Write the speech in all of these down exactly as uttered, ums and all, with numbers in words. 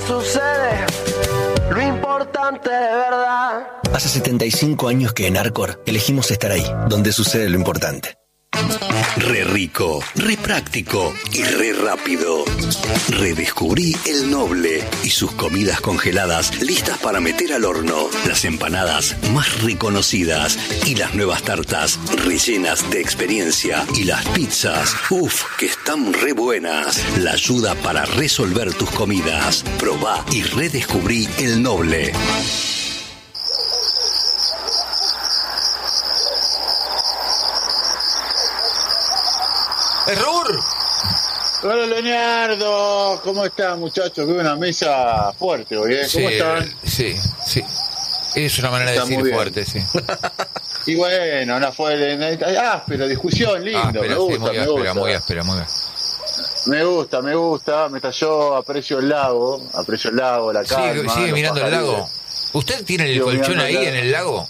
sucede, lo importante de verdad. Hace setenta y cinco años que en Arcor elegimos estar ahí, donde sucede lo importante. Re rico, re práctico y re rápido. Redescubrí El Noble y sus comidas congeladas listas para meter al horno. Las empanadas más reconocidas y las nuevas tartas rellenas de experiencia. Y las pizzas, uff, que están re buenas. La ayuda para resolver tus comidas. Probá y redescubrí El Noble. ¡Error! Hola Leonardo, ¿cómo están muchachos? Veo una mesa fuerte hoy, ¿eh? ¿Cómo sí, están? Sí, sí. Es una manera Está de decir fuerte, sí. Y bueno, una fue áspera, discusión, lindo, áspera, me gusta, sí, muy me áspera, gusta. muy áspera, muy áspera. Me gusta, me gusta, me yo aprecio el lago, aprecio el lago, la calma. ¿Sigue, sigue mirando el lago? ¿Usted tiene el Sigo colchón ahí el en el lago?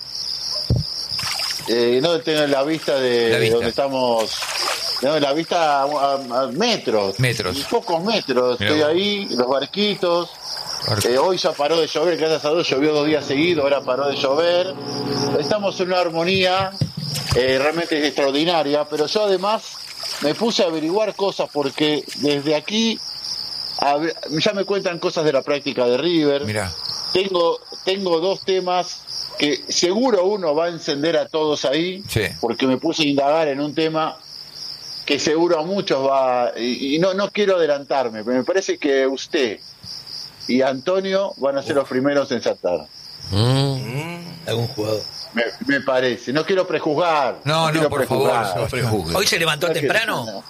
Eh, no tengo la vista de, la vista. de donde estamos. No, la vista a, a, a metros. Metros. Pocos metros. Mirá Estoy vos. ahí, los barquitos. Barco. Eh, hoy ya paró de llover, gracias a Dios llovió dos días seguidos, ahora paró de llover. Estamos en una armonía eh, realmente extraordinaria, pero yo además me puse a averiguar cosas porque desde aquí a ver, ya me cuentan cosas de la práctica de River. Mirá. Tengo, tengo dos temas que seguro uno va a encender a todos ahí, Sí. porque me puse a indagar en un tema que seguro a muchos va, y, y no, no quiero adelantarme, pero me parece que usted y Antonio van a ser los primeros en saltar. Mm. Algún jugador. Me, me parece, no quiero prejuzgar. No, no, quiero por prejuzgar. favor, no prejuzgue. ¿Hoy se levantó No temprano? quiero-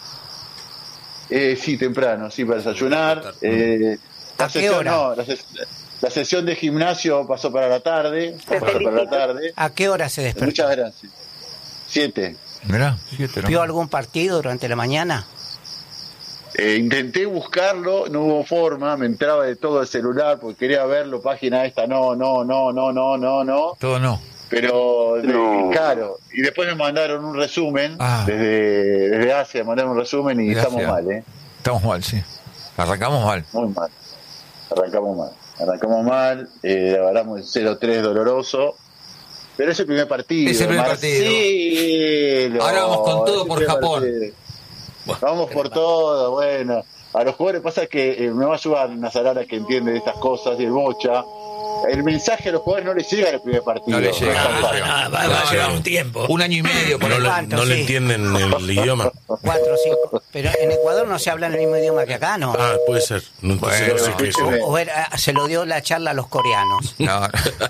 Eh, sí, temprano, sí, para desayunar. Eh, la ¿A qué sesión, hora? no, la, ses- la sesión de gimnasio pasó para la tarde. Pasó para la tarde. ¿A qué hora se despertó? Muchas gracias. Siete. Mirá, siete, ¿no? ¿Vio algún partido durante la mañana? Eh, intenté buscarlo, no hubo forma, me entraba de todo el celular porque quería verlo, página esta, no, no, no, no, no, no, no. Todo no. Pero, de- No. claro, y después me mandaron un resumen, Ah. desde, desde Asia me mandaron un resumen y Desde estamos Asia. mal, ¿eh? Estamos mal, sí. Arrancamos mal. Muy mal. Arrancamos mal. Arrancamos mal, eh, agarramos el cero tres doloroso, pero es el primer partido. Es el primer Marcelo, Ahora vamos con todo es el por primer Japón. partido. Vamos por todo, bueno. A los jugadores pasa que eh, me va a ayudar Nazarara que entiende de estas cosas y el Bocha. El mensaje a los jugadores no les llega en el primer partido. No les llega, es tan no les fácil. llega. Ah, va, va a llevar un tiempo. Un año y medio por No, el le, ¿Cuánto? no le Sí. entienden el idioma. Cuatro o cinco. Pero en Ecuador no se habla el mismo idioma que acá, ¿no? Ah, puede ser. No, entonces Bueno, no sé qué es. escúcheme. O era- se lo dio la charla a los coreanos. No, Eh,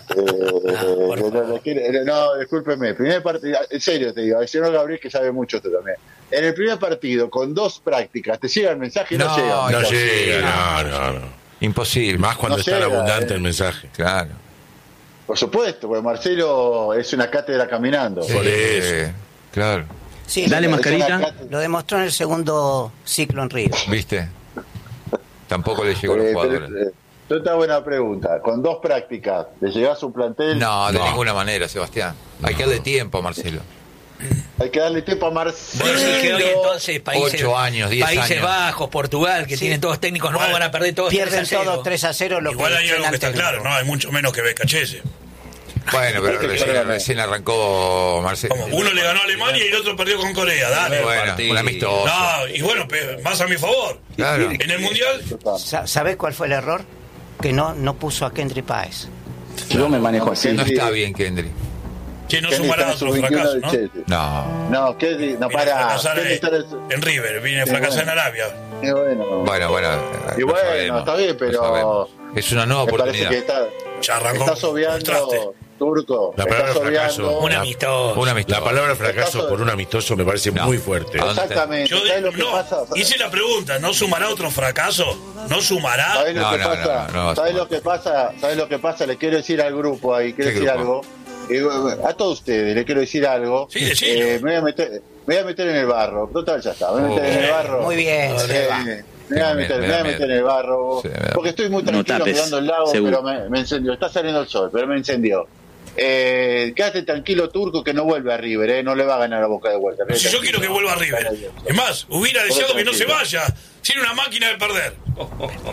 no, no, quiere- no, discúlpeme. Primer partido, en serio te digo, al señor Gabriel que sabe mucho esto también. En el primer partido, con dos prácticas, ¿te llega el mensaje? No, No, llega. No muchachos. llega, no, no, no. imposible. Más cuando No es tan llega, abundante eh. el mensaje. Claro. Por supuesto, porque Marcelo es una cátedra caminando. Por eso. Eh, claro. Sí, Dale, lo, mascarita. Es una cátedra. lo demostró en el segundo ciclo en River. ¿Viste? Tampoco le llegó a Eh, los pero, jugadores. eh, Otra buena pregunta. Con dos prácticas, ¿le llegás a un plantel? No, de No. ninguna manera, Sebastián. Hay que darle tiempo a Marcelo. Hay que darle tiempo a Marcelo. Vos decís que hoy entonces países, Ocho años, diez Países años. Bajos, Portugal, que Sí. tienen todos técnicos nuevos, van a perder todos Pierden tres a cero. todos tres a cero. Lo Igual hay algo que está entrenan claro, ¿no? Hay mucho menos que Becachese. Bueno, pero Hay que recién, correr. recién arrancó Marcelo. Como uno le ganó a Alemania y el otro perdió con Corea, dale. Bueno, un amistoso. No, y bueno, pe- más a mi favor. Claro. En el Mundial, Sa- ¿Sabés cuál fue el error? Que no, no puso a Kendry Páez. Yo me manejo así. No está bien, Kendry. que no Kenny sumará está en otro su veintiuno fracaso, del ¿no? Chelsea. No. No, Kenny, no Viene a para. fracasar Kenny en, está en- en River, viene a Qué fracasar bueno. en Arabia. Qué bueno. Bueno, bueno. Y lo bueno, sabemos, está bien, lo pero sabemos. Es una nueva me parece oportunidad. que está, Ya arrancó estás con traste. obviando, Turco. La estás palabra fracaso. obviando. Un amistoso. Un amistoso. La palabra fracaso Estás- por un amistoso me parece No. muy fuerte. ¿A dónde Exactamente. Yo ¿Sabes de- lo que no, pasa? hice la pregunta, ¿no sumará otro fracaso? ¿No sumará? ¿Sabes lo No, que no, pasa? no, no, no, ¿Sabes no. lo que pasa? ¿Sabes lo que pasa? Le quiero decir al grupo ahí, quiero ¿Qué decir grupo? algo. Eh, a todos ustedes le quiero decir algo. Sí, decilo. Eh, me voy a meter, me voy a meter en el barro. Total, ya está. Me voy a meter Oh. en el barro. Muy bien, Eh, Seba. me voy a meter, me voy a meter en el barro. Sí, me da- Porque estoy muy No tranquilo tapes, mirando el lago, seguro. pero me, me encendió. Está saliendo el sol, pero me encendió. Eh, quédate tranquilo, Turco, que no vuelve a River, eh, no le va a ganar a Boca de vuelta. Si yo quiero que vuelva a River. Es más, hubiera deseado que no se vaya. Tiene una máquina de perder.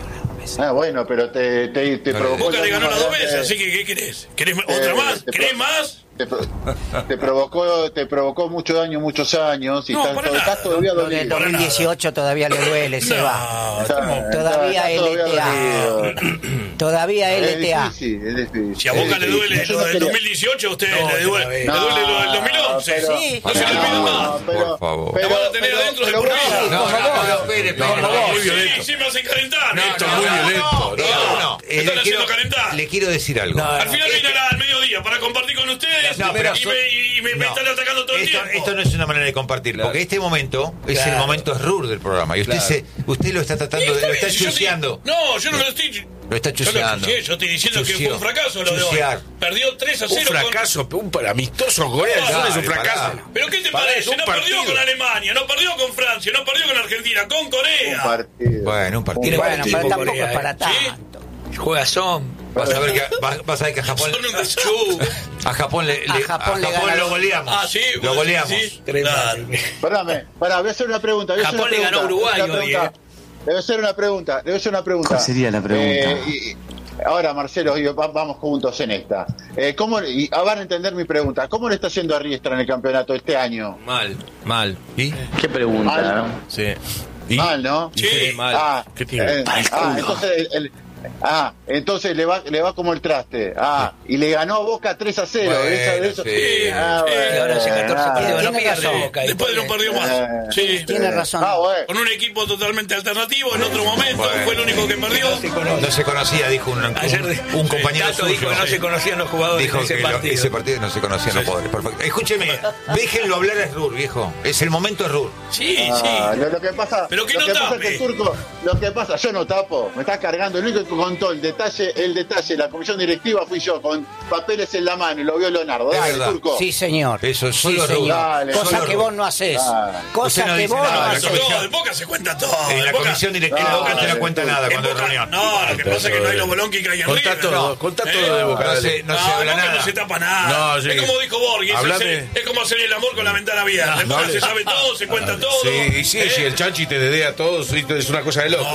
Ah, bueno, pero te, te, te No, provocó... Boca le ganó las dos Eh, veces, así que ¿qué querés? ¿Querés eh, otra más? te ¿Querés pro- más? Te, pro- te provocó te provocó mucho daño muchos años y No, estás, para estás nada. todavía Lo del dolido. Para dos mil dieciocho todavía le duele, se va. No, estamos- Todavía Estás L T A. dolido. Todavía Es L T A. difícil, es difícil. Si a Boca Es le difícil. duele Yo lo no del quería- dos mil dieciocho, a ustedes No, le duele, no, le no, duele lo del dos mil once. pero- Sí. No se le olvida más. pero- Por favor. pero- La van a tener pero- adentro de pero por vos- vida. No, no, no, no, espere, No, espere. no, muy Sí, violento. sí me hacen calentar. No, Esto Esto es es muy muy violento. Eh, No. no, Me eh, están le, haciendo quiero, calentar. le quiero decir algo. No, Al final vienen al mediodía para compartir con ustedes No, pero y so- me, y me- me no. están atacando todo el Esto, tiempo. esto no es una manera de compartir, Claro. porque este momento es el Claro. momento error del programa y usted Claro. se, usted lo está Sí, tratando de, lo bien, está si yo te- chuseando. No, yo no lo estoy. Lo está Yo, lo chuseando. chuseé, yo estoy diciendo que Chuseó. fue un fracaso lo de hoy. Chusear. Perdió tres a Un cero. con- fracaso, un amistoso Corea del Sur es un Dale, fracaso. pará. ¿Pero qué te Pará, es parece? un No perdió partido. con Alemania, no perdió con Francia, no perdió con Argentina, con Un Corea. partido. Bueno, un partido. Tiene Bueno, buen pero equipo tampoco Corea, es para ¿eh? tanto. Juega Son. Vas a ver que, vas, vas a ver que a Japón, Son un gachú. a Japón le, le- A Japón le gana lo los- goleamos. Ah, sí, lo vos goleamos. decís, sí. Tres Claro. más. Espérame, pará, voy a hacer una pregunta. voy a hacer Japón una le ganó a pregunta, Uruguay voy a hacer hoy, una pregunta. Debe ser una pregunta, debe ser una pregunta. ¿Cuál sería la pregunta? Eh, y- y- ahora, Marcelo, y va- vamos juntos en esta. Eh, ¿cómo, y ah, van a entender mi pregunta. ¿Cómo le está haciendo a Riestra en el campeonato este año? Mal, mal. ¿Y? ¿Qué pregunta? Mal. ¿no? Sí. ¿Y? Mal, ¿no? Sí. mal. Ah, ¿Qué tiene? eh, ah, entonces el, el- ah, entonces le va le va como el traste. Ah, y le ganó a Boca tres a cero. Bueno, Esa- de eso- sí. Ah, Sí, bueno, Y ahora hace catorce ah, partidos, no tiene pierde razón. Boca. Después de un partido más. Eh, Sí. Tiene razón. Ah, bueno. Con un equipo totalmente alternativo, en otro momento, Bueno. fue el único que perdió. No se conocía, dijo un, un, Ayer de- un compañero Tato suyo. dijo que no se conocían los jugadores Dijo de ese que lo- partido. ese partido no se conocían los jugadores. Perfecto. Escúcheme, déjenlo hablar a Rur, viejo. Es el momento de Rur. Sí, Ah, sí. lo, lo que pasa, Pero que lo no que pasa es tape. que el turco, lo que pasa, yo no tapo, me estás cargando, el único que contó el detalle, el detalle, la comisión directiva fui yo, con papeles en la mano y lo vio Leonardo. Es Dale, verdad. turco. Sí, señor. Eso es sí, solo señor. Rubio. Dale, Cosa solo que Rubio. vos no haces. Ah. Cosa Usted no que dice vos nada, no la Eso haces. todo, en Boca se cuenta todo. En la Boca- comisión directiva No, no, se no, da cuenta nada en cuando hay Boca- reunión. No, lo que pasa es que no hay los bolonqui que hay en Contá River. todo, No. contá Eh, todo de Boca. No dale. se, no se No, habla Boca nada. no se tapa nada. No, sí. Es como dijo Borghi, es, Hablame. hacer- es como hacer el amor con la ventana abierta. En No Boca hable. se sabe todo, se cuenta todo. Sí, y sí, ¿Eh? si el chanchi te dedea todo, sí, es una cosa de loco.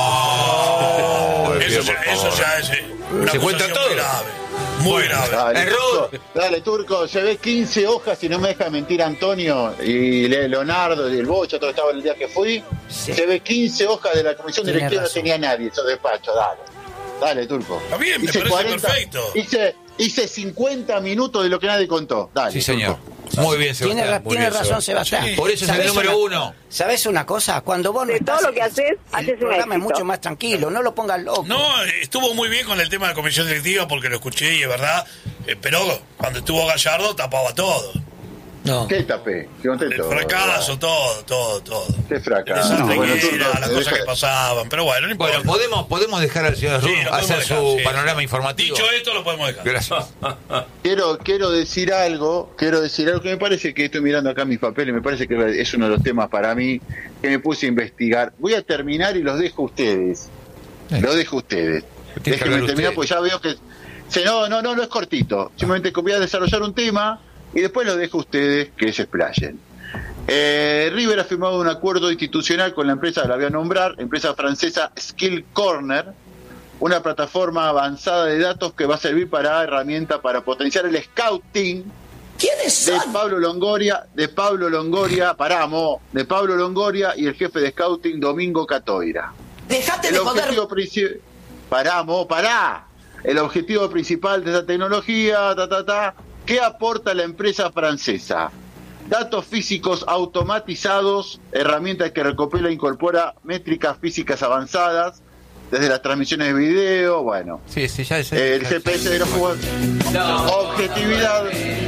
No, le eso, pido, ya, por eso favor. ya es eh, una Se cuenta acusación todo. muy grave. Muy grave. Dale, Error. turco, dale, turco, llevé quince hojas y no me deja mentir Antonio y Le- Leonardo y el Bocha, todo estaba el día que fui. Sí. Llevé quince hojas de la comisión Tiene directiva, no razón. tenía nadie, esos despachos, dale. Dale, turco. Está bien, me parece perfecto. Hice, hice cincuenta minutos de lo que nadie contó. Dale, Sí, señor. turco. Muy bien, Tiene, Sebastián. ra- Muy tiene bien, razón, Sebastián. Sebastián. Por eso es el ¿Sabés número una- uno. ¿Sabes una cosa? Cuando vos no De estás, todo lo que haces, el haces un programa es éxito. mucho más tranquilo. No lo pongas loco. No, eh, estuvo muy bien con el tema de comisión directiva porque lo escuché y es verdad. eh, pero cuando estuvo Gallardo tapaba todo. No. ¿Qué tapé? ¿Qué conté El todo? fracaso, todo, todo, todo. ¿Qué fracaso? Esa No, bueno, tequila, turco, las cosas deja- que pasaban. Pero bueno, no importa. Bueno, ¿podemos, podemos dejar al señor Sí, Rur lo podemos hacer dejar, su sí. panorama informativo. Dicho esto, lo podemos dejar. Gracias. Quiero, quiero decir algo, quiero decir algo que me parece que estoy mirando acá mis papeles, me parece que es uno de los temas para mí que me puse a investigar. Voy a terminar y los dejo a ustedes. Eh. Los dejo a ustedes. Tiene que Déjenme hablar terminar usted. porque ya veo que... se- No, no, no, no es cortito. Simplemente que voy a desarrollar un tema y después los dejo a ustedes que se explayen. Eh, River ha firmado un acuerdo institucional con la empresa, la voy a nombrar, empresa francesa Skill Corner, una plataforma avanzada de datos que va a servir para herramienta para potenciar el scouting de Pablo Longoria, de Pablo Longoria, paramo, de Pablo Longoria y el jefe de scouting Domingo Catoira. Dejate El de joder. objetivo principal, paramo, pará. El objetivo principal de esa tecnología, ta, ta, ta, ¿qué aporta la empresa francesa? Datos físicos automatizados, herramientas que recopila e incorpora métricas físicas avanzadas, desde las transmisiones de video, bueno, Sí, sí, ya es el G P S de los jugadores, objetividad,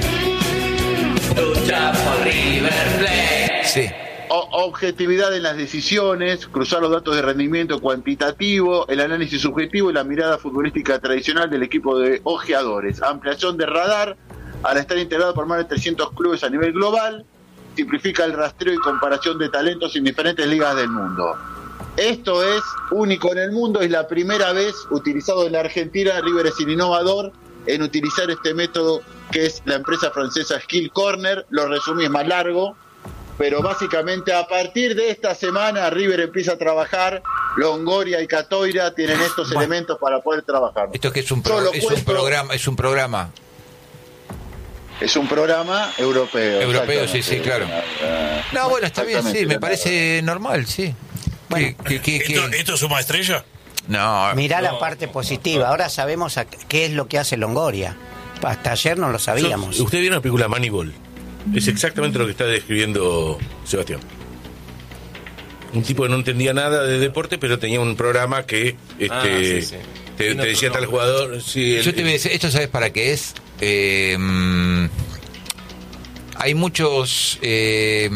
Lucha por River Plate. Sí. o- objetividad en las decisiones, cruzar los datos de rendimiento cuantitativo, el análisis subjetivo y la mirada futbolística tradicional del equipo de ojeadores, ampliación de radar al estar integrado por más de trescientos clubes a nivel global, simplifica el rastreo y comparación de talentos en diferentes ligas del mundo. Esto es único en el mundo, es la primera vez utilizado en la Argentina. River es el innovador en utilizar este método que es la empresa francesa Skill Corner. Lo resumí, es más largo, pero básicamente a partir de esta semana River empieza a trabajar Longoria y Catoira tienen estos bueno. elementos para poder trabajar. Esto que es un, pro, es un programa, es un programa. Es un programa europeo. Europeo, sí, sí, claro. No, bueno, está bien, sí, me parece normal, sí. Bueno, ¿Qué, qué, qué, ¿Esto, ¿Esto suma estrella? No. Mirá no, la parte positiva. Ahora sabemos a qué es lo que hace Longoria. Hasta ayer no lo sabíamos. Yo, usted vio la película Moneyball. Es exactamente lo que está describiendo Sebastián. Un tipo que no entendía nada de deporte, pero tenía un programa que este, ah, sí, sí. te, te decía tal jugador. Sí, el, Yo te voy a decir, ¿esto sabes para qué es? Eh, hay muchos. Eh,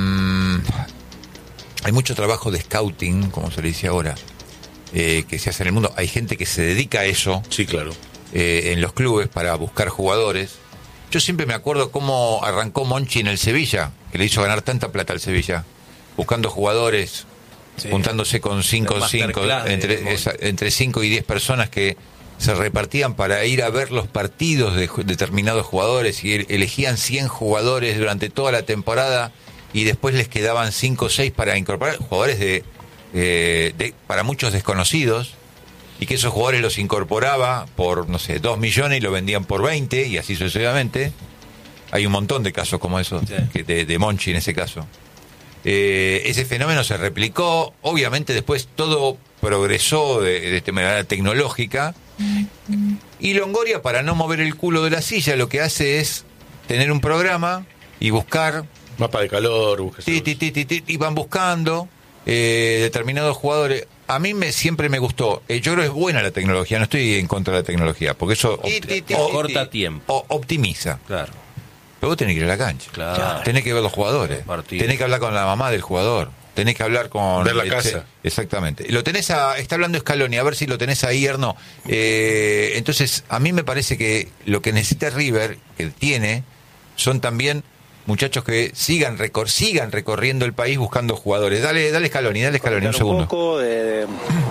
hay mucho trabajo de scouting, como se le dice ahora, eh, que se hace en el mundo. Hay gente que se dedica a eso. Sí, claro. Eh, en los clubes para buscar jugadores. Yo siempre me acuerdo cómo arrancó Monchi en el Sevilla, que le hizo ganar tanta plata al Sevilla, buscando jugadores, sí. juntándose con cinco, cinco entre, esa, entre cinco y diez personas que se repartían para ir a ver los partidos de determinados jugadores y elegían cien jugadores durante toda la temporada y después les quedaban cinco o seis para incorporar jugadores de, eh, de para muchos desconocidos. Y que esos jugadores los incorporaba por, no sé, dos millones y lo vendían por veinte, y así sucesivamente. Hay un montón de casos como esos, sí. que de, de Monchi en ese caso. Eh, ese fenómeno se replicó, obviamente después todo progresó de, de, de manera tecnológica, y Longoria, para no mover el culo de la silla, lo que hace es tener un programa y buscar... Mapa de calor, ti, ti, ti, ti, ti, y van buscando eh, determinados jugadores... A mí me, siempre me gustó. Eh, yo creo que es buena la tecnología, no estoy en contra de la tecnología, porque eso opti- ti, ti, o, corta ti, tiempo. O, optimiza. Claro. Pero vos tenés que ir a la cancha. Claro. Tenés que ver los jugadores. Partido. Tenés que hablar con la mamá del jugador. Tenés que hablar con... Ver la el, casa. Exactamente. Lo tenés a, está hablando Scaloni, a ver si lo tenés ahí, Erno. Eh, entonces, a mí me parece que lo que necesita River, que tiene, son también... muchachos que sigan recor sigan recorriendo el país buscando jugadores. Dale, dale Scaloni, dale Scaloni, un segundo. Un poco de,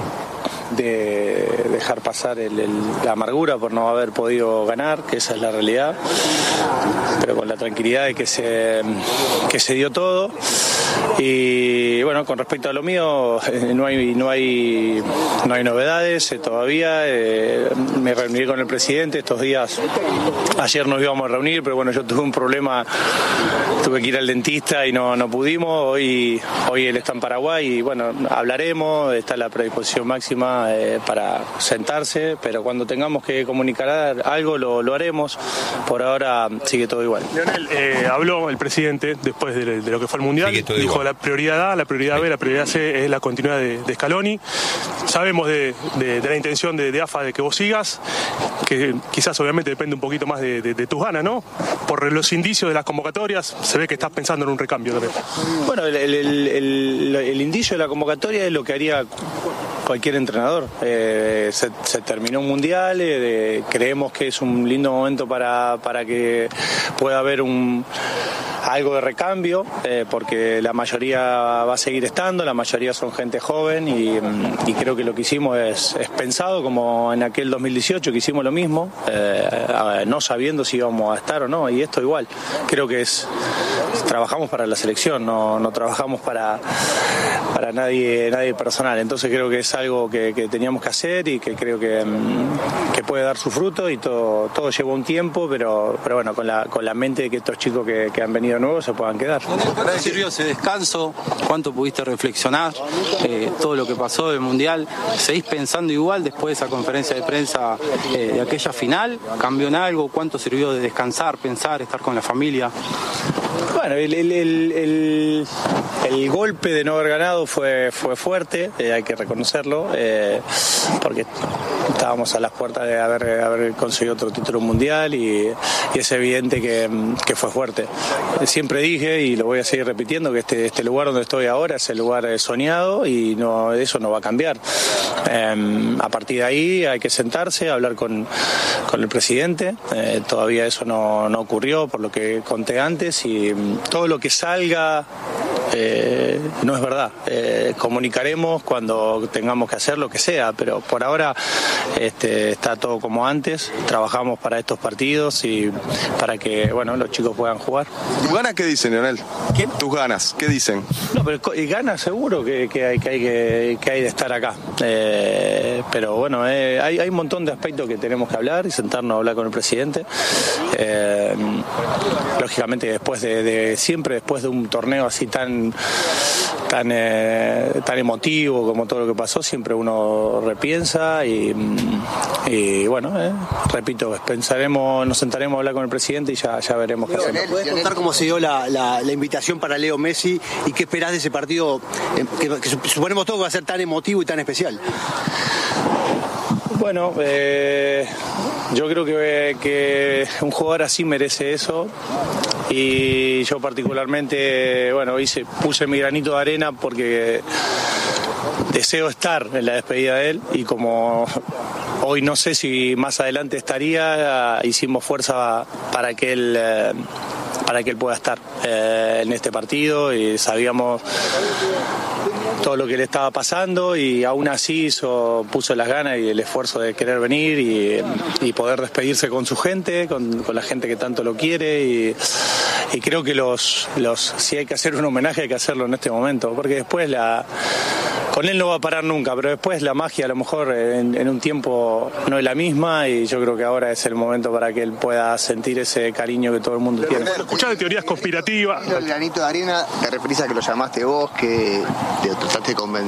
de dejar pasar el, el, la amargura por no haber podido ganar, que esa es la realidad, pero con la tranquilidad de que se, que se dio todo. Y bueno, con respecto a lo mío, eh, no hay no hay no hay novedades eh, todavía. Eh, me reuní con el presidente estos días. Ayer nos íbamos a reunir, pero bueno, yo tuve un problema, tuve que ir al dentista y no no pudimos. Hoy hoy él está en Paraguay y bueno, hablaremos. Está la predisposición máxima eh, para sentarse, pero cuando tengamos que comunicar algo lo, lo haremos. Por ahora sigue todo igual. Leonel, eh, habló el presidente después de, de lo que fue el Mundial. Dijo igual. La prioridad A, la prioridad B, la prioridad C es la continuidad de, de Scaloni. Sabemos de, de, de la intención de, de A F A de que vos sigas, que quizás obviamente depende un poquito más de, de, de tus ganas, ¿no? Por los indicios de las convocatorias, se ve que estás pensando en un recambio también. Bueno, el, el, el, el, el indicio de la convocatoria es lo que haría cualquier entrenador. Eh, se, se terminó un mundial, eh, de, creemos que es un lindo momento para, para que pueda haber un algo de recambio, eh, porque la mayoría va a seguir estando, la mayoría son gente joven y, y creo que lo que hicimos es, es pensado, como en aquel dos mil dieciocho que hicimos lo mismo, eh, no sabiendo si íbamos a estar o no, y esto igual. Creo que es trabajamos para la selección, no, no trabajamos para, para nadie, nadie personal, entonces creo que es algo que, que teníamos que hacer y que creo que, que puede dar su fruto y todo, todo llevó un tiempo, pero, pero bueno, con la, con la mente de que estos chicos que, que han venido nuevos se puedan quedar. ¿Para qué sirvió ese descanso? ¿Cuánto pudiste reflexionar? Eh, todo lo que pasó del Mundial, ¿seguís pensando igual después de esa conferencia de prensa eh, de aquella final? ¿Cambió en algo? ¿Cuánto sirvió de descansar, pensar, estar con la familia? Bueno, el, el, el, el, el golpe de no haber ganado fue, fue fuerte, eh, hay que reconocerlo, eh, porque estábamos a las puertas de haber, haber conseguido otro título mundial y, y es evidente que, que fue fuerte. Siempre dije, y lo voy a seguir repitiendo, que este, este lugar donde estoy ahora es el lugar soñado y no, eso no va a cambiar. Eh, a partir de ahí hay que sentarse, hablar con, con el presidente, eh, todavía eso no, no ocurrió por lo que conté antes y todo lo que salga eh, no es verdad. Eh, comunicaremos cuando tengamos que hacer lo que sea, pero por ahora este, está todo como antes. Trabajamos para estos partidos y para que bueno los chicos puedan jugar. ¿Tus ganas qué dicen, Lionel? ¿Qué? ¿Tus ganas qué dicen? No, pero y ganas seguro que, que, hay, que, hay, que, que hay de estar acá. Eh, pero bueno, eh, hay, hay un montón de aspectos que tenemos que hablar y sentarnos a hablar con el presidente. Eh, lógicamente después de, de siempre después de un torneo así tan tan eh, tan emotivo como todo lo que pasó, siempre uno repiensa y, y bueno, eh, repito, pensaremos, nos sentaremos a hablar con el presidente y ya, ya veremos qué hacemos. ¿Puedes contar cómo se dio la, la, la invitación para Leo Messi y qué esperás de ese partido eh, que, que suponemos todo que va a ser tan emotivo y tan especial? Bueno, eh, yo creo que, que un jugador así merece eso y yo particularmente, bueno, hice, puse mi granito de arena porque deseo estar en la despedida de él y como hoy no sé si más adelante estaría, hicimos fuerza para que él... Eh, para que él pueda estar eh, en este partido y sabíamos todo lo que le estaba pasando y aún así hizo, puso las ganas y el esfuerzo de querer venir y, y poder despedirse con su gente, con, con la gente que tanto lo quiere y, y creo que los, los si hay que hacer un homenaje hay que hacerlo en este momento porque después la con él no va a parar nunca, pero después la magia a lo mejor en, en un tiempo no es la misma y yo creo que ahora es el momento para que él pueda sentir ese cariño que todo el mundo tiene. Escuchás de teorías conspirativas. El granito de arena, te referís a que lo llamaste vos, que te trataste de convencer.